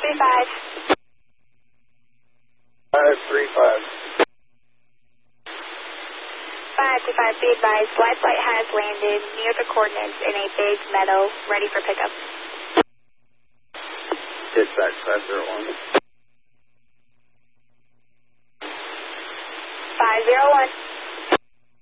535. 535. 525, be advised, life flight has landed near the coordinates in a big meadow, ready for pickup. Dispatch 501.